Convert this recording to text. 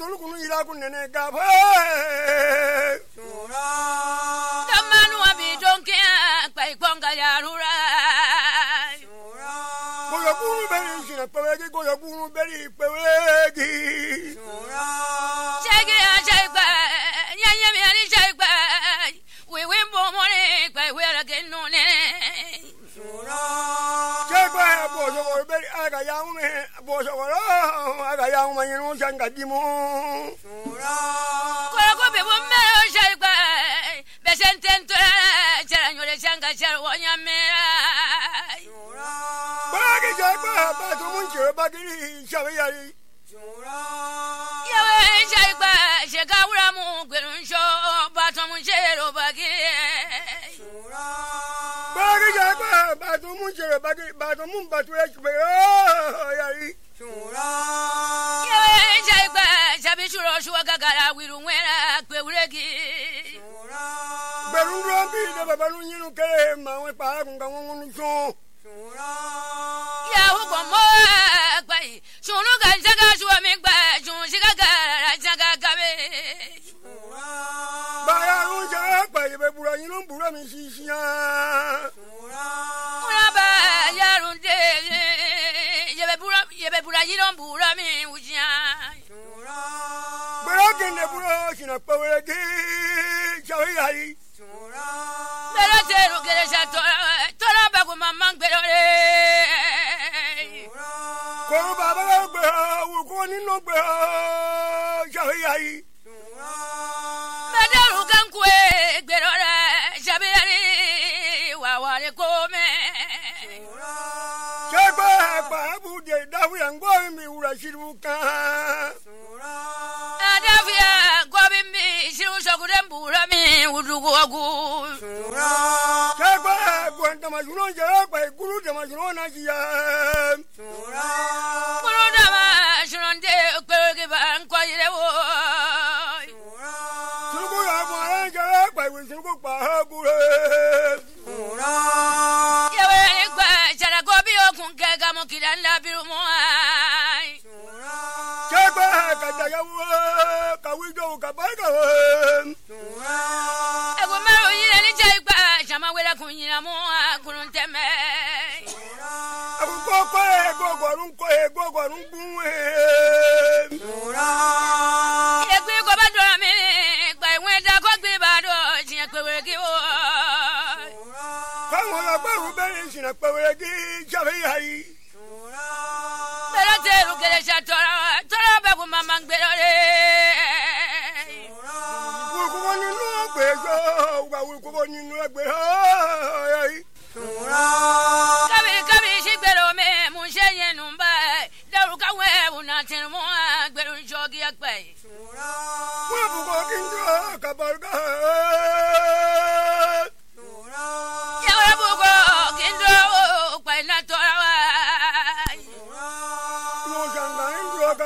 tolukunu ira kunene gafa Shura Tamanu abi donke pai konga yarura Shura Goyo kunu beri sina pewegi goyo kunu beri pewegi Shura Chege achaiba nyanya mi ani chaiba we wimbo mone pai wera genone Shura Chegwa boso beri aga yaume boso aga yaume yinu changa dimu Shura Koko be bomero chaiba besentento charanyole changa charwonya mera Shura Bagi chegwa batu munche bagi chaviyari Shura Yawe chaiba chegawura mu gwerunsho batomu chero bagi Shura Bagi chegwa batu munche bagi batu mun batu yari Shura Yawe chaiba chabishuro shuwagagara wirumwera kweuregi Shura Berundrambi de babalu nyinu kere mawe pa kunga ngunu so Shura Yahu gomo kwai shunu ganjaga shuwami kwa shunshigagara jaga gabe Shura Baya unja pa yebe bura nyinu bura misisiya Shura Uraba yarunde yebe bura yiron bura mi ujia Shura Bura kende bura sina pawegi chaviyari Shura Bero teru geresha tora bagu mamang berore Koro baba gbe uko ninu gbe chaviyari Madaru kankwe berore shabiyari waware kome Chegwa pa bude dawu yango mi ura shiruka Adavia gwabimbi shiru shokure mbura mi udugogu Chegwa gwanda majuno jara pa guru de majuno na jiya Kurudama shironde kweroge bankwa yirewo Suruku ya mara jara pa wisuruku pa gure Yawe nikwa chara gobi okunke gamo kiranda birumoai Chegwa kata yawu kawijo kabaga Ego mero yire ni chaikwa shama wera kunyina moa kurunteme Akuko gogorun bunwe Yekwi ko badora mi kwa wenda ko gbe bado jiyan kweweregi o Kamo la baru beri sina pawegi chaviyari Bero teru geresha tora bagu mamang berore Kuko ninu gbejo kuko ninu gbejo Kabi shigbero me munshenye numba daru kawe unatin mo gbero shogi akpai Wabuko kinjo kabarga